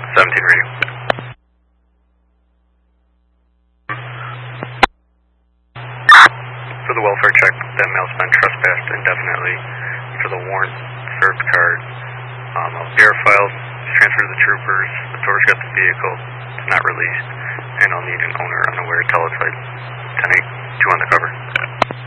17 radio. For the welfare check, that male's been trespassed indefinitely. For the warrant served card, I'll verify it's transferred to the troopers. The tour's got the vehicle. It's not released. And I'll need an owner unaware teletype. 10-8, 2 on the cover.